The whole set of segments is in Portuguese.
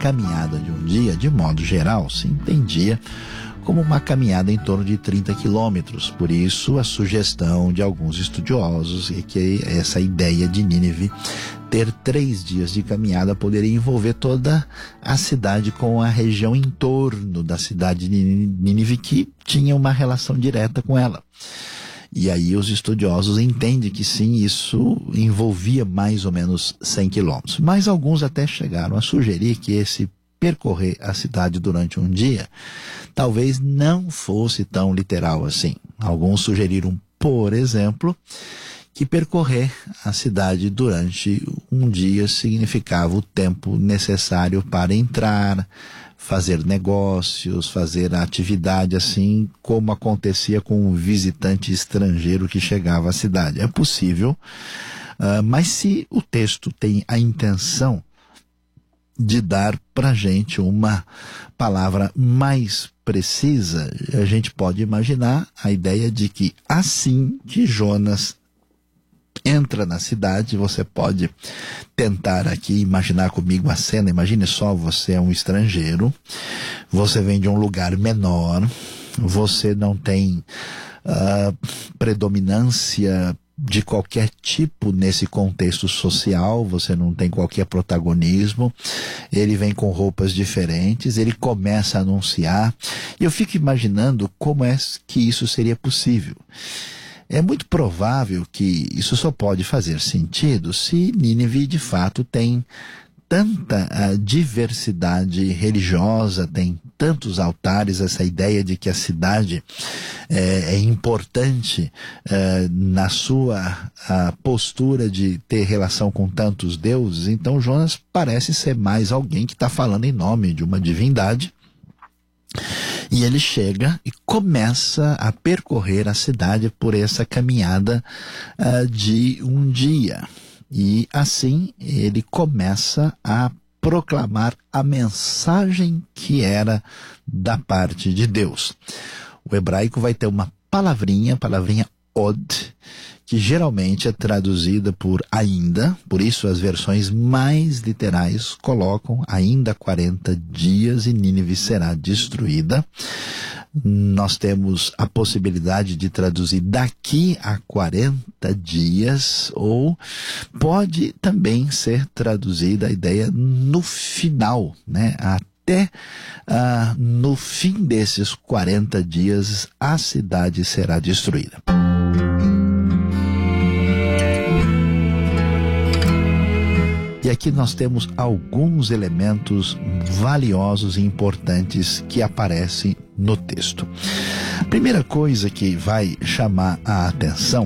caminhada de um dia, de modo geral, se entendia como uma caminhada em torno de 30 quilômetros. Por isso, a sugestão de alguns estudiosos é que essa ideia de Nínive ter 3 dias de caminhada poderia envolver toda a cidade com a região em torno da cidade de Nínive, que tinha uma relação direta com ela. E aí os estudiosos entendem que sim, isso envolvia mais ou menos 100 quilômetros. Mas alguns até chegaram a sugerir que esse percorrer a cidade durante um dia talvez não fosse tão literal assim. Alguns sugeriram, por exemplo, que percorrer a cidade durante um dia significava o tempo necessário para entrar, fazer negócios, fazer a atividade assim como acontecia com um visitante estrangeiro que chegava à cidade. É possível, mas se o texto tem a intenção de dar pra gente uma palavra mais precisa, a gente pode imaginar a ideia de que assim que Jonas entra na cidade, você pode tentar aqui imaginar comigo a cena. Imagine só, você é um estrangeiro, você vem de um lugar menor, você não tem predominância de qualquer tipo nesse contexto social, você não tem qualquer protagonismo, ele vem com roupas diferentes, ele começa a anunciar, e eu fico imaginando como é que isso seria possível. É muito provável que isso só pode fazer sentido se Nínive de fato tem tanta diversidade religiosa, tem tantos altares, essa ideia de que a cidade é importante na sua postura de ter relação com tantos deuses. Então Jonas parece ser mais alguém que está falando em nome de uma divindade. E ele chega e começa a percorrer a cidade por essa caminhada de um dia. E assim ele começa a proclamar a mensagem que era da parte de Deus. O hebraico vai ter uma palavrinha od, que geralmente é traduzida por ainda, por isso as versões mais literais colocam ainda 40 dias e Nínive será destruída. Nós temos a possibilidade de traduzir daqui a 40 dias, ou pode também ser traduzida a ideia no final, né? Até no fim desses 40 dias a cidade será destruída. E aqui nós temos alguns elementos valiosos e importantes que aparecem no texto. A primeira coisa que vai chamar a atenção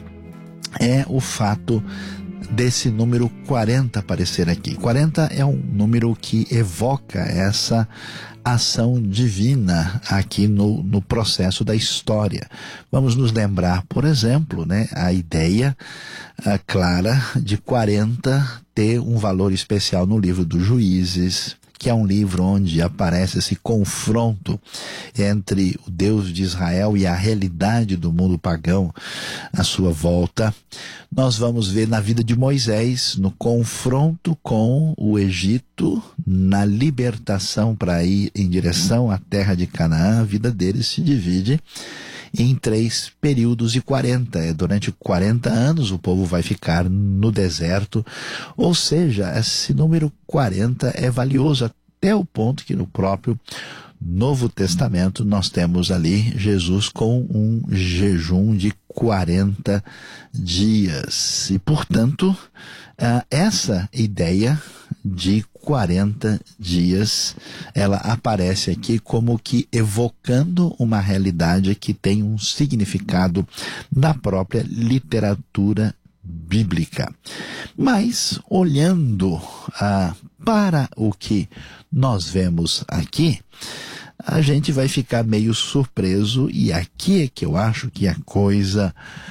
é o fato desse número 40 aparecer aqui. 40 é um número que evoca essa ação divina aqui no processo da história. Vamos nos lembrar, por exemplo, né, a ideia clara de 40 ter um valor especial no livro dos Juízes, que é um livro onde aparece esse confronto entre o Deus de Israel e a realidade do mundo pagão à sua volta. Nós vamos ver na vida de Moisés, no confronto com o Egito, na libertação para ir em direção à terra de Canaã. A vida dele se divide em 3 períodos de 40. Durante 40 anos o povo vai ficar no deserto, ou seja, esse número 40 é valioso até o ponto que no próprio Novo Testamento nós temos ali Jesus com um jejum de 40 dias. E, portanto, essa ideia de 40 dias, ela aparece aqui como que evocando uma realidade que tem um significado na própria literatura bíblica. Mas, olhando para o que nós vemos aqui, a gente vai ficar meio surpreso, e aqui é que eu acho que a coisa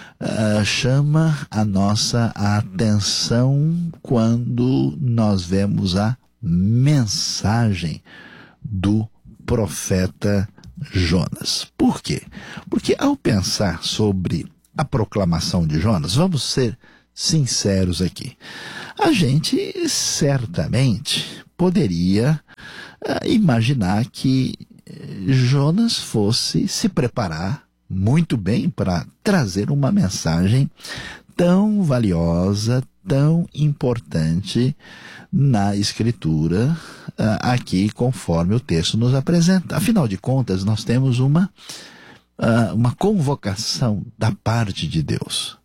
chama a nossa atenção quando nós vemos a mensagem do profeta Jonas. Por quê? Porque ao pensar sobre a proclamação de Jonas, vamos ser sinceros aqui, a gente certamente poderia imaginar que Jonas fosse se preparar muito bem para trazer uma mensagem tão valiosa, tão importante na Escritura, aqui conforme o texto nos apresenta. Afinal de contas, nós temos uma convocação da parte de Deus.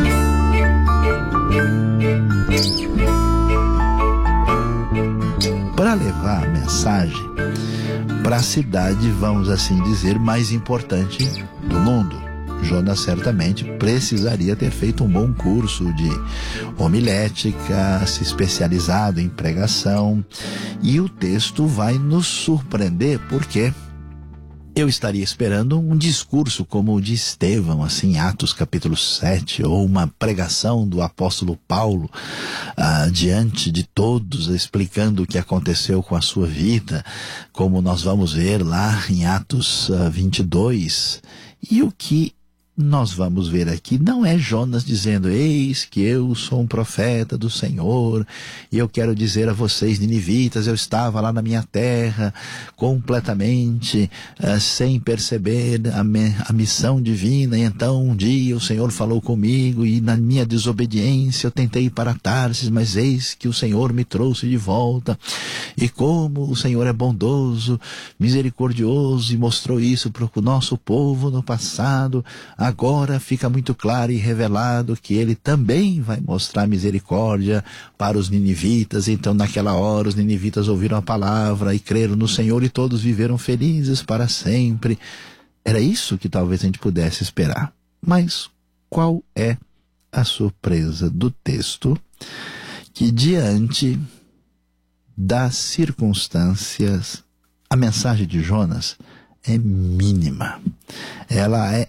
Para levar a mensagem para a cidade, vamos assim dizer, mais importante do mundo. Jonas certamente precisaria ter feito um bom curso de homilética, se especializado em pregação, e o texto vai nos surpreender porque eu estaria esperando um discurso como o de Estevão, assim, em Atos capítulo 7, ou uma pregação do apóstolo Paulo diante de todos, explicando o que aconteceu com a sua vida, como nós vamos ver lá em Atos 22. E o que nós vamos ver aqui não é Jonas dizendo: eis que eu sou um profeta do Senhor e eu quero dizer a vocês, ninivitas, eu estava lá na minha terra completamente sem perceber a missão divina, e então um dia o Senhor falou comigo e na minha desobediência eu tentei ir para Tarsis, mas eis que o Senhor me trouxe de volta, e como o Senhor é bondoso, misericordioso, e mostrou isso para o nosso povo no passado. Agora fica muito claro e revelado que ele também vai mostrar misericórdia para os ninivitas. Então naquela hora os ninivitas ouviram a palavra e creram no Senhor, e todos viveram felizes para sempre. Era isso que talvez a gente pudesse esperar. Mas qual é a surpresa do texto? Que diante das circunstâncias, a mensagem de Jonas é mínima. Ela é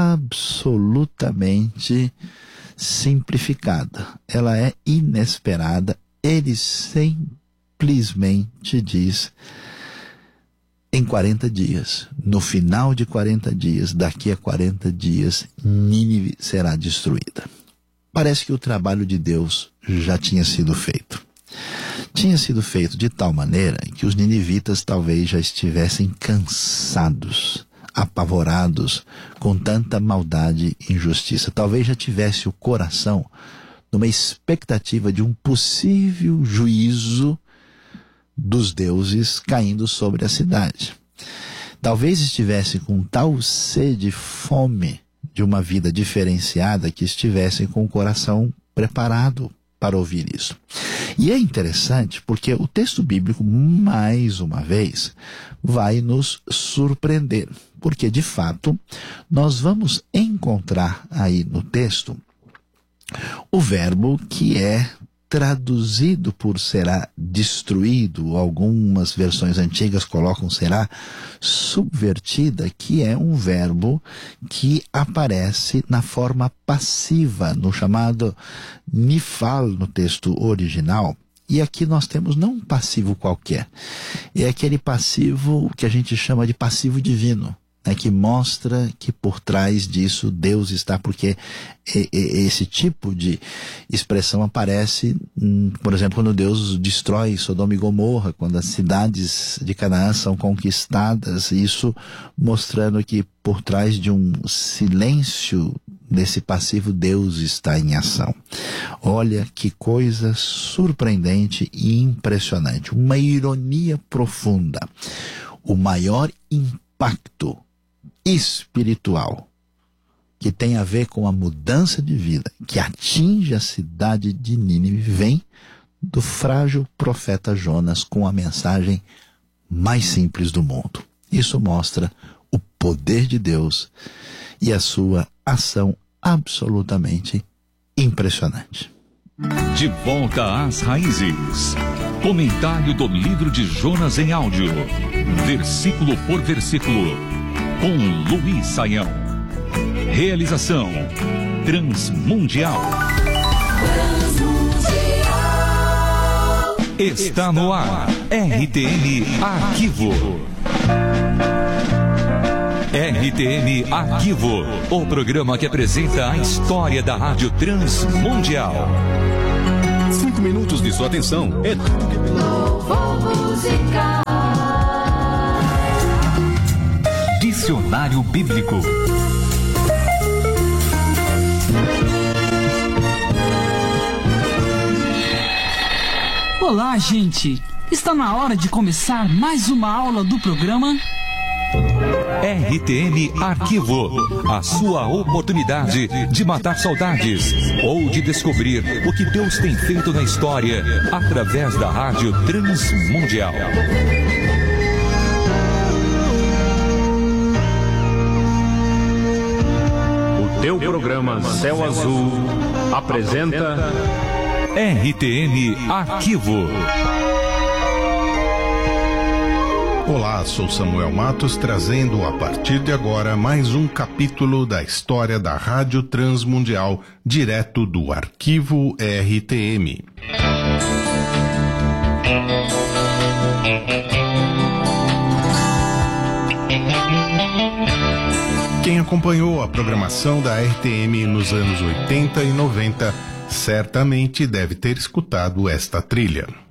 absolutamente simplificada. Ela é inesperada. Ele simplesmente diz: em 40 dias, no final de 40 dias, daqui a 40 dias, Nínive será destruída. Parece que o trabalho de Deus já tinha sido feito. Tinha sido feito de tal maneira que os ninivitas talvez já estivessem cansados, apavorados com tanta maldade e injustiça. Talvez já tivesse o coração numa expectativa de um possível juízo dos deuses caindo sobre a cidade. Talvez estivesse com tal sede e fome de uma vida diferenciada que estivessem com o coração preparado para ouvir isso. E é interessante porque o texto bíblico, mais uma vez, vai nos surpreender. Porque, de fato, nós vamos encontrar aí no texto o verbo que é traduzido por será destruído. Algumas versões antigas colocam será subvertida, que é um verbo que aparece na forma passiva, no chamado nifal no texto original. E aqui nós temos não um passivo qualquer, é aquele passivo que a gente chama de passivo divino, que mostra que por trás disso Deus está, porque esse tipo de expressão aparece, por exemplo, quando Deus destrói Sodoma e Gomorra, quando as cidades de Canaã são conquistadas, isso mostrando que por trás de um silêncio desse passivo, Deus está em ação. Olha que coisa surpreendente e impressionante, uma ironia profunda. O maior impacto espiritual que tem a ver com a mudança de vida que atinge a cidade de Nínive vem do frágil profeta Jonas com a mensagem mais simples do mundo. Isso mostra o poder de Deus e a sua ação absolutamente impressionante. De volta às raízes. Comentário do livro de Jonas em áudio, versículo por versículo, com Luiz Saião. Realização Transmundial. Está no ar RTM Arquivo. RTM Arquivo, o programa que apresenta a história da Rádio Transmundial. 5 minutos de sua atenção é tudo que... Louvor musical. Dicionário Bíblico. Olá, gente! Está na hora de começar mais uma aula do programa RTM Arquivo, a sua oportunidade de matar saudades ou de descobrir o que Deus tem feito na história através da Rádio Transmundial. O teu programa Céu Azul apresenta RTM Arquivo. Olá, sou Samuel Matos, trazendo a partir de agora mais um capítulo da história da Rádio Transmundial, direto do arquivo RTM. Quem acompanhou a programação da RTM nos anos 80 e 90 certamente deve ter escutado esta trilha.